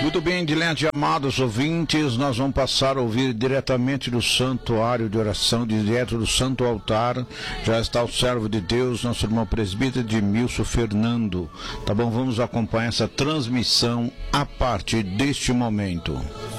Muito bem, Dilente, amados ouvintes, nós vamos passar a ouvir diretamente do santuário de oração, direto do santo altar. Já está o servo de Deus, nosso irmão presbítero Edmilson Fernando. Tá bom, vamos acompanhar essa transmissão a partir deste momento.